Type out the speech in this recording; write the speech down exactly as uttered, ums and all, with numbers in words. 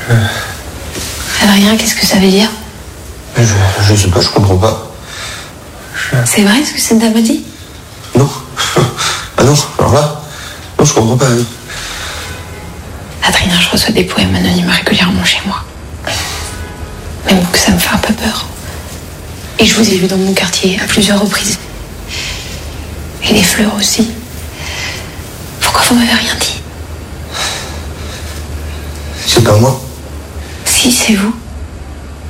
Euh... Adrien, qu'est-ce que ça veut dire? Je, je sais pas, je comprends pas. Je... C'est vrai ce que cette dame a dit? Non. Ah non, alors là, non, je comprends pas. Adrien, je reçois des poèmes anonymes régulièrement chez moi. Même que ça me fait un peu peur. Et je vous ai vu dans mon quartier à plusieurs reprises. Et les fleurs aussi. Pourquoi vous m'avez rien dit? C'est pas moi. Si, c'est vous.